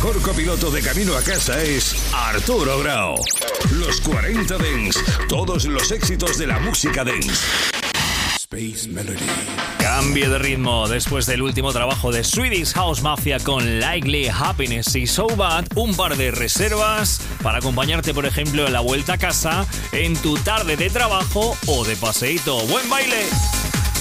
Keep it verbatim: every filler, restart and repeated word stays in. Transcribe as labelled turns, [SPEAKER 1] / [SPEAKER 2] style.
[SPEAKER 1] mejor copiloto de camino a casa es Arturo Grau. Los cuarenta Dance, todos los éxitos de la música dance. Space Melody.
[SPEAKER 2] Cambio de ritmo después del último trabajo de Swedish House Mafia con Likely Happiness y So Bad, un par de reservas para acompañarte, por ejemplo, en la vuelta a casa, en tu tarde de trabajo o de paseíto. ¡Buen baile!